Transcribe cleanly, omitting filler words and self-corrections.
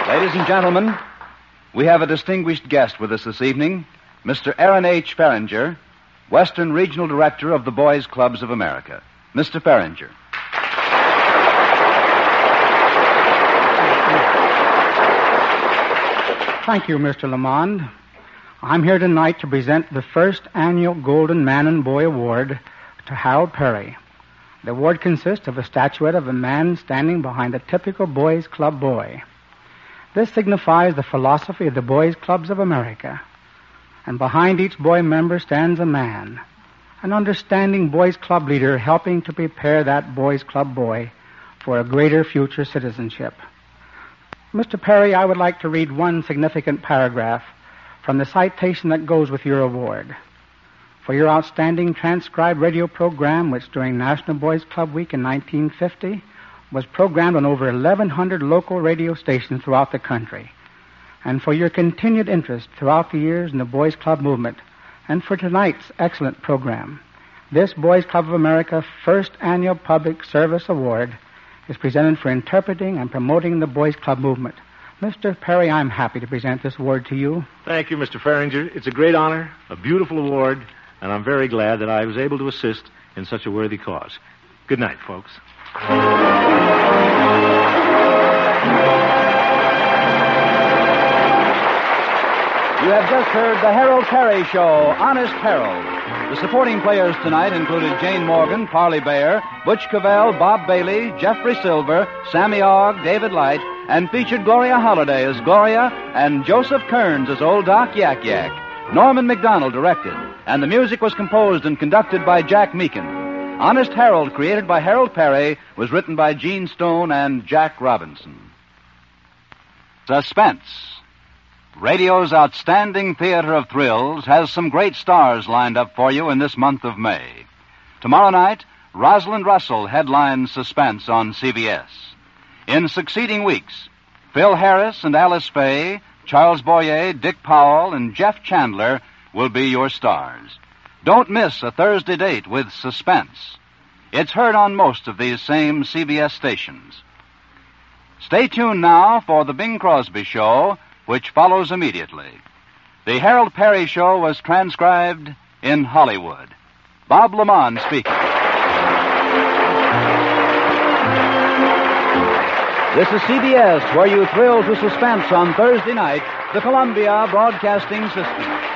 Ladies and gentlemen, we have a distinguished guest with us this evening, Mr. Aaron H. Feringer, Western Regional Director of the Boys Clubs of America. Mr. Feringer. Thank you, Mr. Lamond. I'm here tonight to present the first annual Golden Man and Boy Award to Harold Perry. The award consists of a statuette of a man standing behind a typical Boys Club boy. This signifies the philosophy of the Boys Clubs of America. And behind each boy member stands a man, an understanding Boys Club leader helping to prepare that Boys Club boy for a greater future citizenship. Mr. Perry, I would like to read one significant paragraph from the citation that goes with your award. For your outstanding transcribed radio program, which during National Boys Club Week in 1950 was programmed on over 1,100 local radio stations throughout the country, and for your continued interest throughout the years in the Boys Club movement, and for tonight's excellent program, this Boys Club of America First Annual Public Service Award is presented for interpreting and promoting the Boys Club movement. Mr. Perry, I'm happy to present this award to you. Thank you, Mr. Feringer. It's a great honor, a beautiful award, and I'm very glad that I was able to assist in such a worthy cause. Good night, folks. You have just heard the Harold Perry Show, Honest Harold. The supporting players tonight included Jane Morgan, Parley Bear, Butch Cavell, Bob Bailey, Jeffrey Silver, Sammy Ogg, David Light, and featured Gloria Holliday as Gloria and Joseph Kearns as Old Doc Yak Yak. Norman McDonald directed, and the music was composed and conducted by Jack Meakin. Honest Harold, created by Harold Perry, was written by Gene Stone and Jack Robinson. Suspense. Radio's outstanding theater of thrills has some great stars lined up for you in this month of May. Tomorrow night, Rosalind Russell headlines Suspense on CBS. In succeeding weeks, Phil Harris and Alice Faye, Charles Boyer, Dick Powell, and Jeff Chandler will be your stars. Don't miss a Thursday date with Suspense. It's heard on most of these same CBS stations. Stay tuned now for the Bing Crosby Show, which follows immediately. The Harold Perry Show was transcribed in Hollywood. Bob Lamond speaking. This is CBS, where you thrill to suspense on Thursday night, the Columbia Broadcasting System.